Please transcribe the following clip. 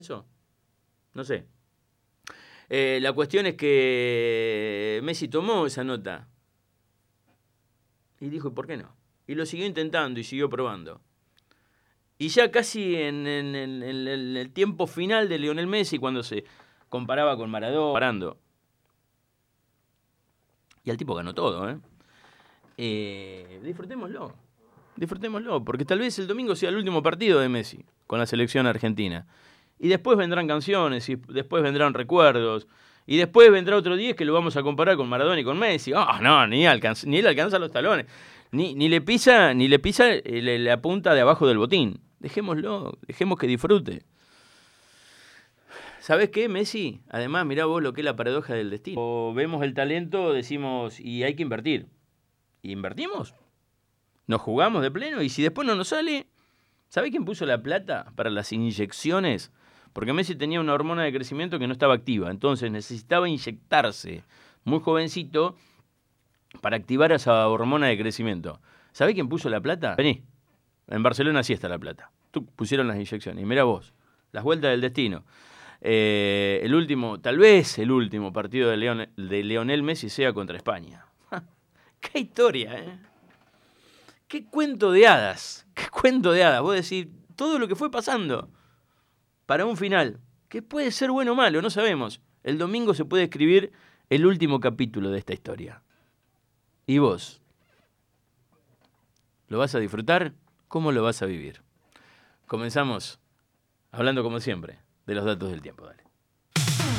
Eso, no sé. La cuestión es que Messi tomó esa nota y dijo, ¿y por qué no? Y lo siguió intentando y siguió probando. Y ya casi en el tiempo final de Lionel Messi, cuando se comparaba con Maradona, parando. Y al tipo ganó todo, ¿eh? Disfrutémoslo. Disfrutémoslo, porque tal vez el domingo sea el último partido de Messi con la selección argentina. Y después vendrán canciones, y después vendrán recuerdos, y después vendrá otro 10 que lo vamos a comparar con Maradona y con Messi. Oh, no, ni él alcanza los talones. Ni le pisa la punta de abajo del botín. Dejémoslo, dejemos que disfrute. ¿Sabés qué, Messi? Además, mirá vos lo que es la paradoja del destino. O vemos el talento, decimos, y hay que invertir. ¿Y invertimos? Nos jugamos de pleno y si después no nos sale, ¿sabés quién puso la plata para las inyecciones? Porque Messi tenía una hormona de crecimiento que no estaba activa, entonces necesitaba inyectarse muy jovencito para activar esa hormona de crecimiento. ¿Sabés quién puso la plata? Vení, en Barcelona sí está la plata. Tú pusieron las inyecciones y mirá vos, las vueltas del destino. El último, tal vez el último partido de Lionel Messi sea contra España. ¡Qué historia, eh! ¡Qué cuento de hadas! ¡Qué cuento de hadas! Vos decís, todo lo que fue pasando para un final, que puede ser bueno o malo, no sabemos. El domingo se puede escribir el último capítulo de esta historia. ¿Y vos? ¿Lo vas a disfrutar? ¿Cómo lo vas a vivir? Comenzamos hablando como siempre de los datos del tiempo. Dale.